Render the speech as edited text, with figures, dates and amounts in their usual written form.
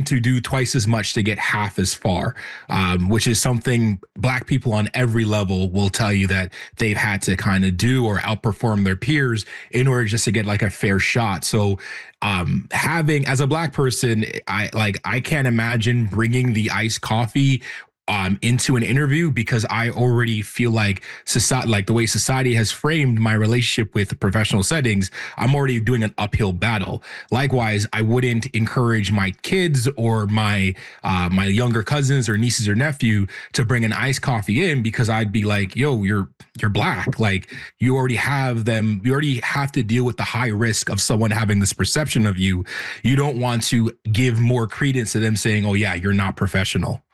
to do twice as much to get half as far, which is something Black people on every level will tell you that they've had to kind of do or outperform their peers in order just to get like a fair shot. So having, as a Black person, I can't imagine bringing the iced coffee into an interview, because I already feel like society, like the way society has framed my relationship with professional settings, I'm already doing an uphill battle. Likewise, I wouldn't encourage my kids or my younger cousins or nieces or nephew to bring an iced coffee in, because I'd be like, yo, you're Black. Like, you already have them. You already have to deal with the high risk of someone having this perception of you. You don't want to give more credence to them saying, oh yeah, you're not professional.